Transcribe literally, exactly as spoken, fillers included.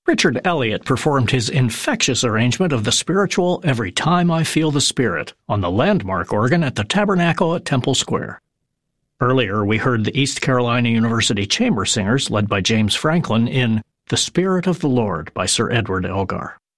Richard Elliott performed his infectious arrangement of the spiritual Every Time I Feel the Spirit on the landmark organ at the Tabernacle at Temple Square. Earlier, we heard the East Carolina University Chamber Singers led by James Franklin in The Spirit of the Lord by Sir Edward Elgar.